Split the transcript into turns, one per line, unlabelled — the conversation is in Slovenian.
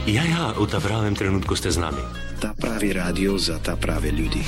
Ja, v ta pravem trenutku ste z nami.
Ta pravi radio za ta prave ljudi.